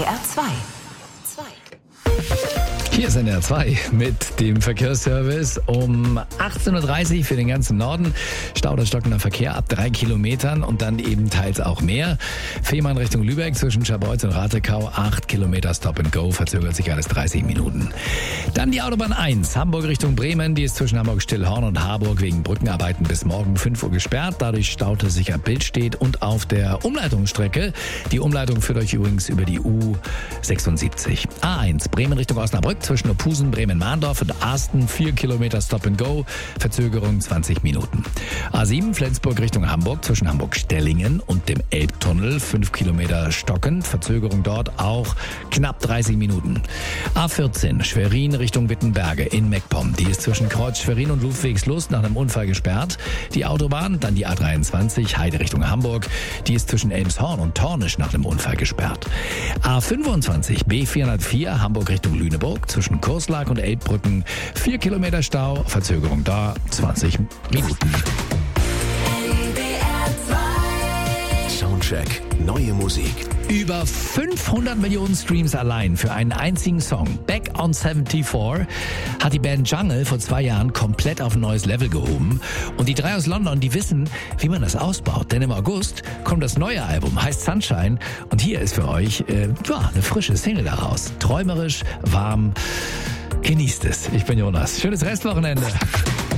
NDR 2. Hier ist NDR 2 mit dem Verkehrsservice um 18.30 Uhr für den ganzen Norden. Stau oder stockender Verkehr ab 3 Kilometern und dann eben teils auch mehr. Fehmarn Richtung Lübeck zwischen Scharbeutz und Ratekau 8 Kilometer Stop and Go, verzögert sich alles 30 Minuten. Dann die Autobahn 1, Hamburg Richtung Bremen, die ist zwischen Hamburg-Stillhorn und Harburg wegen Brückenarbeiten bis morgen 5 Uhr gesperrt. Dadurch staute sich ab Bildstedt und auf der Umleitungsstrecke. Die Umleitung führt euch übrigens über die U76. A1, Bremen Richtung Osnabrück zwischen Opusen, Bremen-Mahndorf und Arsten 4 Kilometer Stop and Go, Verzögerung 20 Minuten. A7 Flensburg Richtung Hamburg zwischen Hamburg-Stellingen und dem Elbtunnel 5 Kilometer stockend, Verzögerung dort auch knapp 30 Minuten. A14 Schwerin Richtung Wittenberge in Meckpomm, die ist zwischen Kreuz Schwerin und Ludwigslust nach einem Unfall gesperrt. Die Autobahn, dann die A23 Heide Richtung Hamburg, die ist zwischen Elmshorn und Tornisch nach einem Unfall gesperrt. A25 B404 Hamburg Richtung Lüneburg zwischen Kurslag und Elbbrücken 4 Kilometer Stau, Verzögerung da 20 Minuten. Soundcheck, neue Musik. Über 500 Millionen Streams allein für einen einzigen Song. Back on 74 hat die Band Jungle vor 2 Jahren komplett auf ein neues Level gehoben. Und die 3 aus London, die wissen, wie man das ausbaut. Denn im August kommt das neue Album, heißt Sunshine. Und hier ist für euch eine frische Single daraus. Träumerisch, warm, genießt es. Ich bin Jonas. Schönes Restwochenende.